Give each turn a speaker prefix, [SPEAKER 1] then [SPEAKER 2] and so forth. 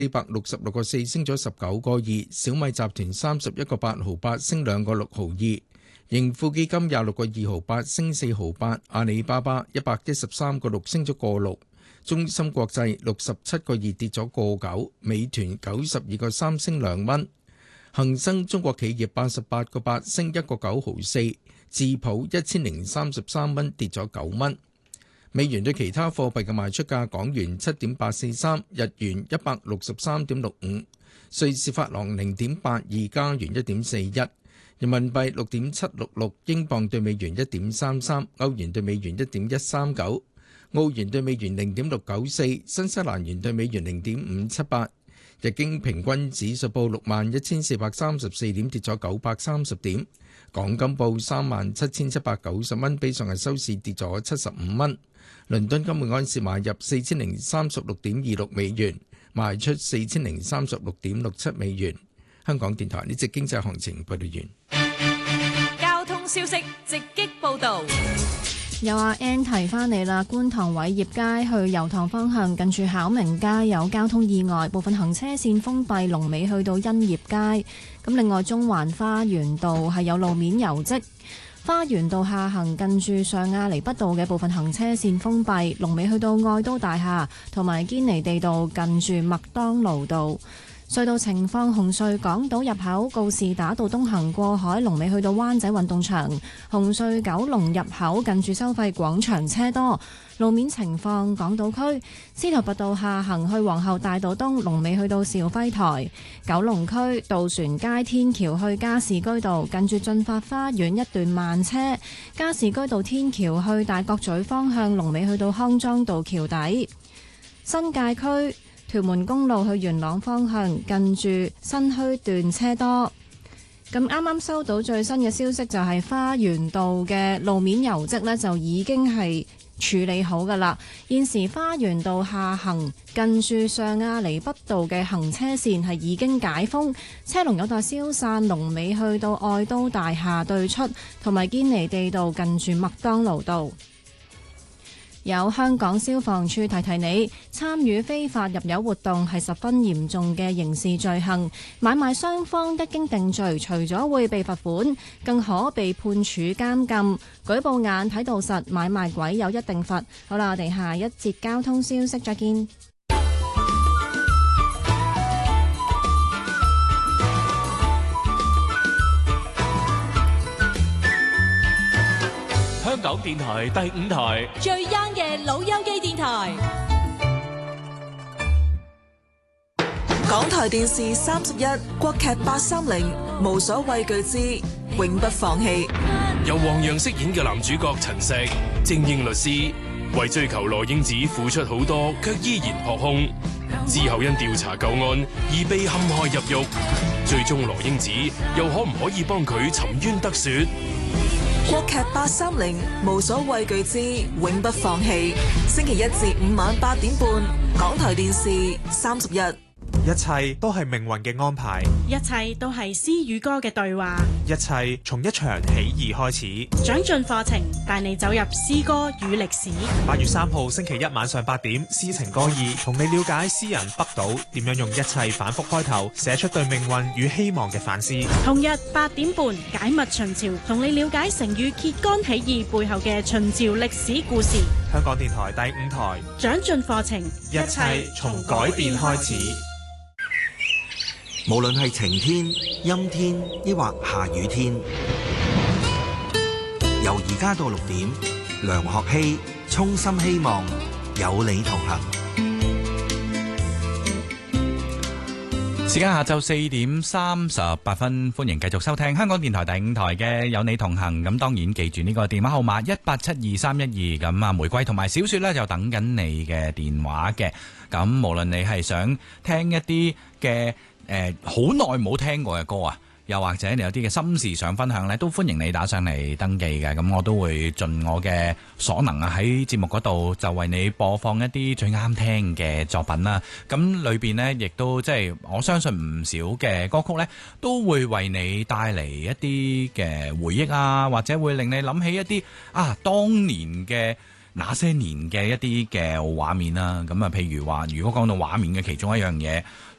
[SPEAKER 1] 466個4升咗19個2，小米集團31個8毫8升2個6毫2，盈富基金26個2毫8升4毫8，阿里巴巴113個6升咗個6，中芯國際67個2跌咗個9，美團92個3升2蚊，恒生中國企業88個8升1個9毫4，智普1033蚊跌咗9蚊。美元對其他貨幣嘅賣出價：港元7.843，日元163.65，瑞士法郎0.82，加元1.41，人民幣6.766，英鎊對美元1.33，歐元對美元1.139，澳元對美元0.694，新西蘭元對美元0.578。日經平均指數報61,434點，跌咗930點。港金報37,790蚊，比上日收市跌咗75蚊。倫敦金每安士買入4036.26美元，賣出4036.67美元。香港電台呢節經濟行情報道完。
[SPEAKER 2] 交通消息直擊報導。
[SPEAKER 3] 有阿 Ann 提翻你啦，觀塘偉業街去油塘方向近住巧明街有交通意外，部分行車線封閉，龍尾去到欣業街。咁另外中環花園道係有路面油漬，花園道下行近住上亞厘畢道嘅部分行車線封閉，龍尾去到愛都大廈，同埋堅尼地道近住麥當勞道。隧道情況：紅隧港島入口告士打道東行過海，龍尾去到灣仔運動場；紅隧九龍入口近住收費廣場車多。路面情況：港島區司徒拔道下行去皇后大道東，龍尾去到肇輝台；九龍區渡船街天橋去加士居道近住進發花園一段慢車；加士居道天橋去大角咀方向，龍尾去到康莊道橋底；新界區屯門公路去元朗方向，近住新墟段車多。咁啱啱收到最新嘅消息，就係花園道嘅路面油漬呢，就已經係處理好㗎喇。現時花園道下行近住上亞厘畢道嘅行車線係已經解封，車龍有待消散，龍尾去到愛都大廈對出，同埋堅尼地道近住麥當勞道。有香港消防處提提你，參與非法入油活動係十分嚴重嘅刑事罪行，買賣雙方一經定罪，除咗會被罰款，更可被判處監禁。舉報眼睇到實，買賣鬼有一定罰。好啦，我哋下一節交通消息再見。
[SPEAKER 4] 香港電台第5台
[SPEAKER 2] 最 young 嘅老友記電台，
[SPEAKER 5] 港台電視31國劇830，無所畏懼之永不放棄。
[SPEAKER 4] 由黃洋飾演嘅男主角陳碩，精英律師，為追求羅英子付出好多，卻依然撲空。之後因調查舊案而被陷害入獄，最終羅英子又可唔可以幫佢沉冤得雪？
[SPEAKER 5] 國劇830，無所畏懼之永不放棄。星期1至5晚8點半，港台電視31。
[SPEAKER 6] 一切都係命運嘅安排，
[SPEAKER 7] 一切都係詩與歌嘅對話，
[SPEAKER 6] 一切從一場起義開始。
[SPEAKER 7] 長進課程帶你走入詩歌與歷史。
[SPEAKER 6] 8月3號星期一晚上8點，詩情歌意，同你了解詩人北島點樣用一切反覆開頭，寫出對命運與希望嘅反思。
[SPEAKER 7] 同日8點半，解密秦朝，同你了解成語揭竿起義背後嘅秦朝歷史故事。
[SPEAKER 6] 香港電台第5台，
[SPEAKER 7] 長進課程，
[SPEAKER 6] 一切從改變開始。
[SPEAKER 8] 無論係晴天、陰天，抑或下雨天，由而家到6點，梁學希衷心希望有你同行。
[SPEAKER 9] 時間下晝4點38分，歡迎繼續收聽香港電台第5台嘅有你同行。咁當然記住呢個電話號碼1872312。咁啊，玫瑰同埋小雪呢就等緊你嘅電話嘅。咁無論你係想聽一啲嘅好耐冇聽過嘅歌啊，又或者你有啲嘅心事想分享呢，都歡迎你打上嚟登記嘅。咁我都會盡我嘅所能啊，喺節目嗰度就為你播放一啲最啱聽嘅作品啦。咁裏邊呢，亦都即係我相信唔少嘅歌曲呢，都會為你帶嚟一啲嘅回憶啊，或者會令你諗起一啲當年嘅那些年嘅一啲嘅畫面啦。咁啊，譬如話，如果講到畫面嘅其中一樣嘢，